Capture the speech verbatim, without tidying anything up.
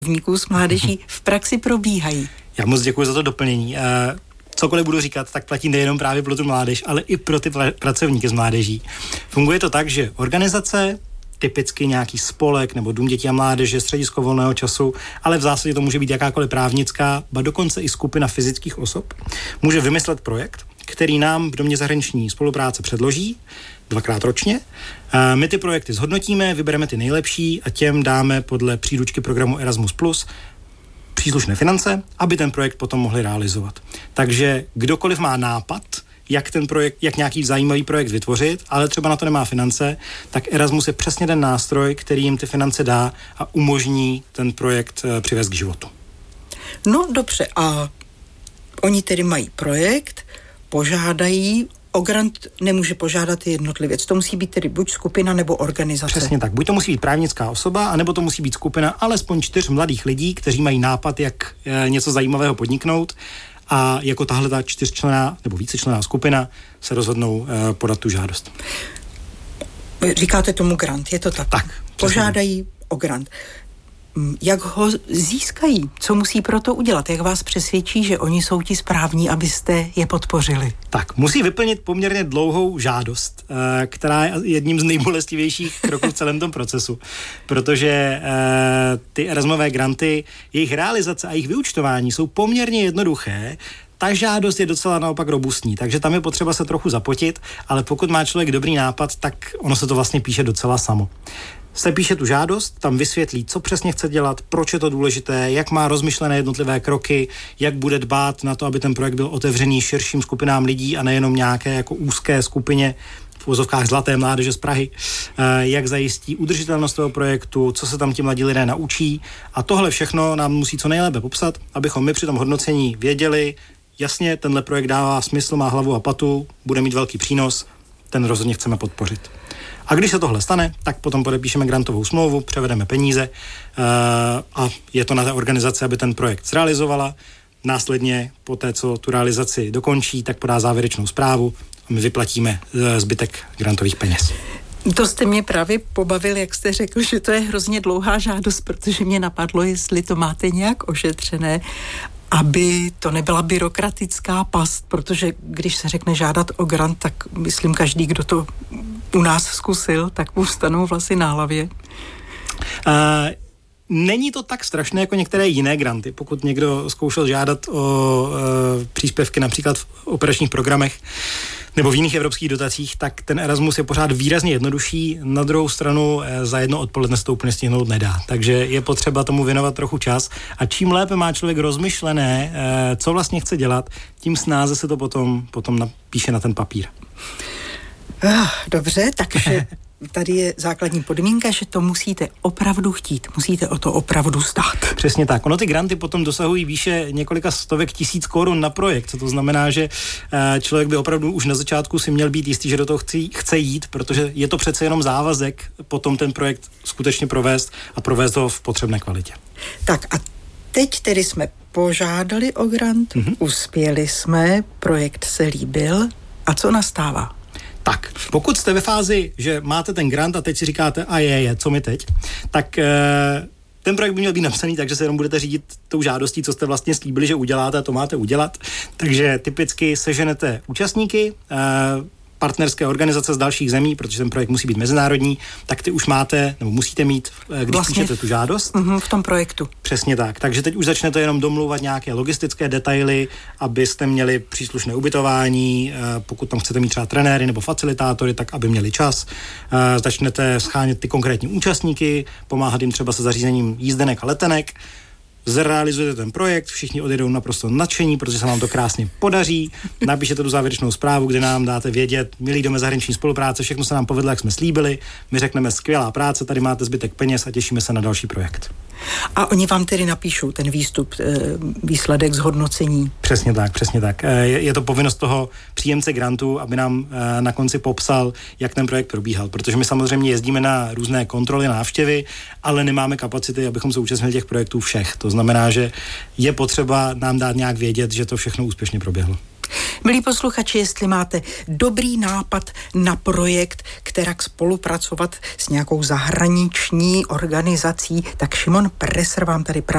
pracovníků s mládeží v praxi probíhají? Já moc děkuji za to doplnění. Cokoliv budu říkat, tak platí nejenom právě pro tu mládež, ale i pro ty pracovníky s mládeží. Funguje to tak, že organizace, typicky nějaký spolek nebo dům dětí a mládeže, středisko volného času, ale v zásadě to může být jakákoliv právnická, ba dokonce i skupina fyzických osob, může vymyslet projekt, který nám v Domě zahraniční spolupráce předloží dvakrát ročně. My ty projekty zhodnotíme, vybereme ty nejlepší a těm dáme podle příručky programu Erasmus plus příslušné finance, aby ten projekt potom mohli realizovat. Takže kdokoliv má nápad, jak ten projekt, jak nějaký zajímavý projekt vytvořit, ale třeba na to nemá finance, tak Erasmus je přesně ten nástroj, který jim ty finance dá a umožní ten projekt přivést k životu. No dobře, a oni tedy mají projekt, požádají, o grant nemůže požádat jednotlivec. To musí být tedy buď skupina nebo organizace. Přesně tak. Buď to musí být právnická osoba, anebo to musí být skupina alespoň čtyř mladých lidí, kteří mají nápad, jak e, něco zajímavého podniknout a jako tahle ta čtyřčlenná nebo vícečlenná skupina se rozhodnou e, podat tu žádost. Říkáte tomu grant, je to tak? Tak. Požádají o grant. Jak ho získají? Co musí pro to udělat? Jak vás přesvědčí, že oni jsou ti správní, abyste je podpořili? Tak, musí vyplnit poměrně dlouhou žádost, která je jedním z nejbolestivějších kroků v celém tom procesu, protože ty Erasmové granty, jejich realizace a jejich vyúčtování jsou poměrně jednoduché. Ta žádost je docela naopak robustní, takže tam je potřeba se trochu zapotit, ale pokud má člověk dobrý nápad, tak ono se to vlastně píše docela samo. Se píše tu žádost, tam vysvětlí, co přesně chce dělat, proč je to důležité, jak má rozmyšlené jednotlivé kroky, jak bude dbát na to, aby ten projekt byl otevřený širším skupinám lidí a nejenom nějaké jako úzké skupině v uvozovkách Zlaté mládeže z Prahy, jak zajistí udržitelnost toho projektu, co se tam ti mladí lidé naučí a tohle všechno nám musí co nejlépe popsat, abychom my při tom hodnocení věděli, jasně, tenhle projekt dává smysl, má hlavu a patu, bude mít velký přínos, ten rozhodně chceme podpořit. A když se tohle stane, tak potom podepíšeme grantovou smlouvu, převedeme peníze uh, a je to na té organizaci, aby ten projekt zrealizovala. Následně, po té, co tu realizaci dokončí, tak podá závěrečnou zprávu a my vyplatíme uh, zbytek grantových peněz. To jste mě právě pobavil, jak jste řekl, že to je hrozně dlouhá žádost, protože mě napadlo, jestli to máte nějak ošetřené, aby to nebyla byrokratická past, protože když se řekne žádat o grant, tak myslím každý, kdo to u nás zkusil, tak mu vstanou vlasy na hlavě. Uh, není to tak strašné jako některé jiné granty. Pokud někdo zkoušel žádat o uh, příspěvky například v operačních programech nebo v jiných evropských dotacích, tak ten Erasmus je pořád výrazně jednodušší. Na druhou stranu za jedno odpoledne se to úplně stihnout nedá. Takže je potřeba tomu věnovat trochu čas a čím lépe má člověk rozmyšlené, co vlastně chce dělat, tím snáze se to potom, potom napíše na ten papír. Dobře, takže tady je základní podmínka, že to musíte opravdu chtít, musíte o to opravdu stát. Přesně tak. Ono ty granty potom dosahují výše několika stovek tisíc korun na projekt, to znamená, že člověk by opravdu už na začátku si měl být jistý, že do toho chce, chce jít, protože je to přece jenom závazek potom ten projekt skutečně provést a provést ho v potřebné kvalitě. Tak a teď tedy jsme požádali o grant, mm-hmm. uspěli jsme, projekt se líbil a co nastává? Tak, pokud jste ve fázi, že máte ten grant a teď si říkáte, a je, je, co mi teď, tak e, ten projekt by měl být napsaný, takže se jenom budete řídit tou žádostí, co jste vlastně slíbili, že uděláte a to máte udělat. Takže typicky seženete účastníky, e, partnerské organizace z dalších zemí, protože ten projekt musí být mezinárodní, tak ty už máte, nebo musíte mít, když vlastně píšete tu žádost. Uh, v tom projektu. Přesně tak. Takže teď už začnete jenom domlouvat nějaké logistické detaily, abyste měli příslušné ubytování, pokud tam chcete mít třeba trenéry nebo facilitátory, tak aby měli čas. Začnete schánět ty konkrétní účastníky, pomáhat jim třeba se zařízením jízdenek a letenek. Zrealizujete ten projekt, všichni odjedou naprosto nadšení, protože se vám to krásně podaří. Napíšete tu závěrečnou zprávu, kde nám dáte vědět, milí Dome zahraniční spolupráce, všechno se nám povedlo, jak jsme slíbili. My řekneme, skvělá práce, tady máte zbytek peněz a těšíme se na další projekt. A oni vám tedy napíšou ten výstup, výsledek zhodnocení. Přesně tak, přesně tak. Je to povinnost toho příjemce grantu, aby nám na konci popsal, jak ten projekt probíhal, protože my samozřejmě jezdíme na různé kontroly, návštěvy, ale nemáme kapacity, abychom se účastnili těch projektů všech. To znamená, že je potřeba nám dát nějak vědět, že to všechno úspěšně proběhlo. Milí posluchači, jestli máte dobrý nápad na projekt, kterak spolupracovat s nějakou zahraniční organizací, tak Šimon Presser vám tady právě